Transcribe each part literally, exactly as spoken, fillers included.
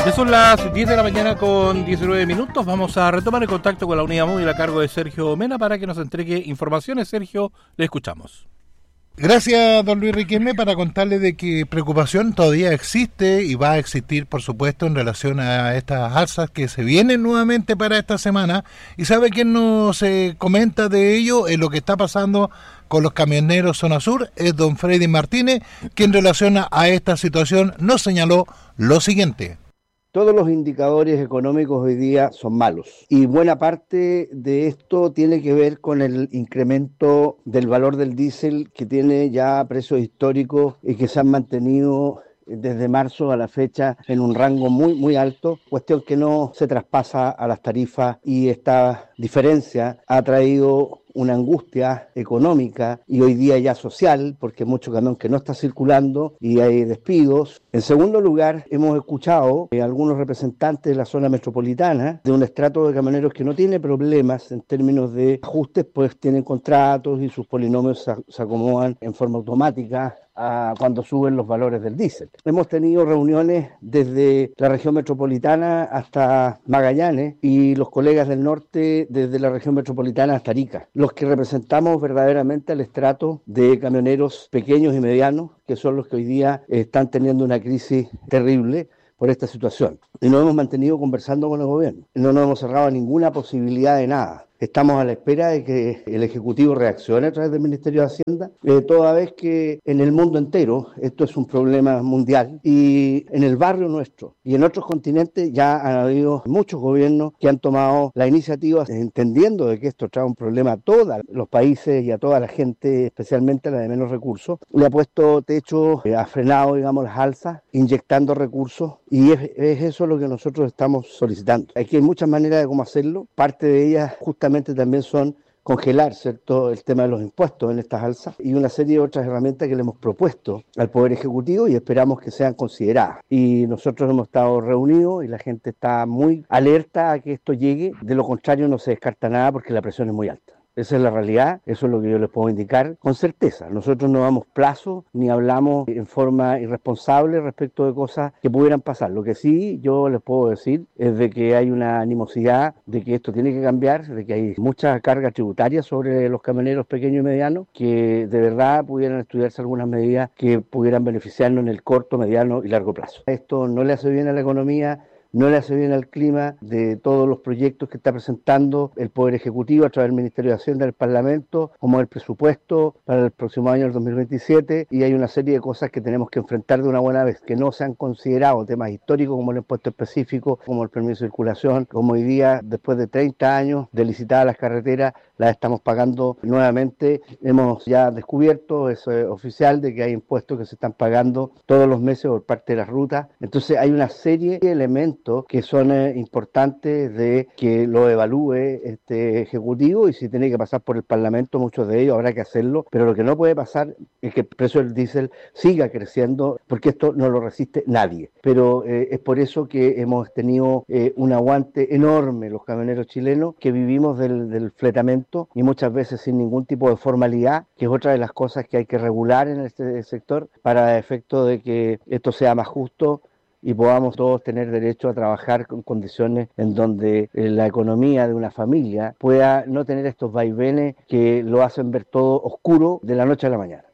Ya son las diez de la mañana con diecinueve minutos. Vamos a retomar el contacto con la unidad móvil a cargo de Sergio Mena para que nos entregue informaciones. Sergio, le escuchamos. Gracias, don Luis Riquelme, para contarle de que preocupación todavía existe y va a existir, por supuesto, en relación a estas alzas que se vienen nuevamente para esta semana. ¿Y sabe quién nos eh, comenta de ello? En lo que está pasando con los camioneros Zona Sur es don Freddy Martínez, que en relación a esta situación nos señaló lo siguiente. Todos los indicadores económicos hoy día son malos y buena parte de esto tiene que ver con el incremento del valor del diésel, que tiene ya precios históricos y que se han mantenido desde marzo a la fecha en un rango muy muy alto, cuestión que no se traspasa a las tarifas, y esta diferencia ha traído una angustia económica y hoy día ya social, porque hay mucho camión que no está circulando y hay despidos. En segundo lugar, hemos escuchado a algunos representantes de la zona metropolitana de un estrato de camioneros que no tiene problemas en términos de ajustes, pues tienen contratos y sus polinomios se, se acomodan en forma automática a cuando suben los valores del diésel. Hemos tenido reuniones desde la región metropolitana hasta Magallanes y los colegas del norte desde la región metropolitana hasta Arica, los que representamos verdaderamente al estrato de camioneros pequeños y medianos, que son los que hoy día están teniendo una crisis terrible por esta situación. Y nos hemos mantenido conversando con el gobierno. No nos hemos cerrado ninguna posibilidad de nada. Estamos a la espera de que el Ejecutivo reaccione a través del Ministerio de Hacienda, eh, toda vez que en el mundo entero esto es un problema mundial, y en el barrio nuestro y en otros continentes ya han habido muchos gobiernos que han tomado la iniciativa, entendiendo de que esto trae un problema a todos los países y a toda la gente, especialmente a la de menos recursos. Le ha puesto techo, eh, ha frenado, digamos, las alzas, inyectando recursos, y es, es eso lo que nosotros estamos solicitando. Aquí hay muchas maneras de cómo hacerlo, parte de ellas justamente también son congelar, ¿cierto?, el tema de los impuestos en estas alzas, y una serie de otras herramientas que le hemos propuesto al Poder Ejecutivo y esperamos que sean consideradas. Y nosotros hemos estado reunidos y la gente está muy alerta a que esto llegue. De lo contrario no se descarta nada porque la presión es muy alta. Esa es la realidad, eso es lo que yo les puedo indicar con certeza. Nosotros no damos plazo ni hablamos en forma irresponsable respecto de cosas que pudieran pasar. Lo que sí yo les puedo decir es de que hay una animosidad de que esto tiene que cambiar, de que hay mucha carga tributaria sobre los camioneros pequeños y medianos, que de verdad pudieran estudiarse algunas medidas que pudieran beneficiarnos en el corto, mediano y largo plazo. Esto no le hace bien a la economía, no le hace bien al clima de todos los proyectos que está presentando el Poder Ejecutivo a través del Ministerio de Hacienda del Parlamento, como el presupuesto para el próximo año, el dos mil veintisiete, y hay una serie de cosas que tenemos que enfrentar de una buena vez, que no se han considerado, temas históricos como el impuesto específico, como el permiso de circulación, como hoy día, después de treinta años de licitadas las carreteras, las estamos pagando nuevamente. Hemos ya descubierto, eso es oficial, de que hay impuestos que se están pagando todos los meses por parte de las rutas. Entonces hay una serie de elementos que son eh, importantes de que lo evalúe este Ejecutivo, y si tiene que pasar por el Parlamento, muchos de ellos habrá que hacerlo, pero lo que no puede pasar es que el precio del diésel siga creciendo, porque esto no lo resiste nadie. Pero eh, es por eso que hemos tenido eh, un aguante enorme los camioneros chilenos, que vivimos del, del fletamento, y muchas veces sin ningún tipo de formalidad, que es otra de las cosas que hay que regular en este sector para efecto de que esto sea más justo y podamos todos tener derecho a trabajar con condiciones en donde eh, la economía de una familia pueda no tener estos vaivenes que lo hacen ver todo oscuro de la noche a la mañana.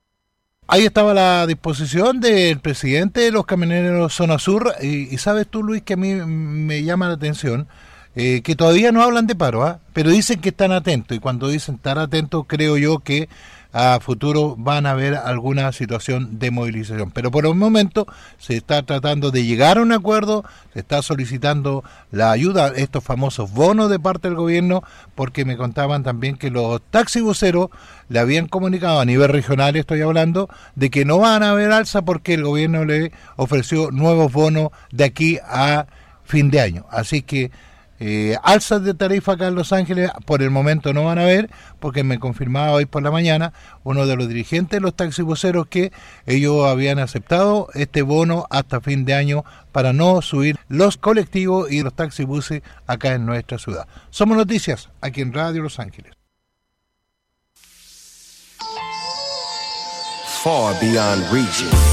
Ahí estaba la disposición del presidente de los camioneros Zona Sur, y, y sabes tú, Luis, que a mí me llama la atención eh, que todavía no hablan de paro, ¿eh? Pero dicen que están atentos, y cuando dicen estar atentos, creo yo que a futuro van a haber alguna situación de movilización. Pero por el momento se está tratando de llegar a un acuerdo, se está solicitando la ayuda, estos famosos bonos de parte del gobierno, porque me contaban también que los taxibuseros le habían comunicado a nivel regional, estoy hablando, de que no van a haber alza porque el gobierno le ofreció nuevos bonos de aquí a fin de año. Así que Eh, alzas de tarifa acá en Los Ángeles por el momento no van a haber, porque me confirmaba hoy por la mañana uno de los dirigentes de los taxibuseros que ellos habían aceptado este bono hasta fin de año para no subir los colectivos y los taxibuses acá en nuestra ciudad. Somos Noticias, aquí en Radio Los Ángeles. Far beyond reaching.